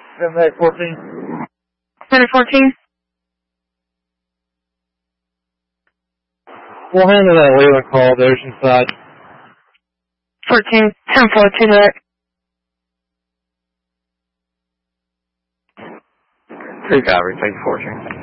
7 14. 714? We'll handle that Leland call to Oceanside. 14, 1014 direct. 3 Calvary, thank you, 14.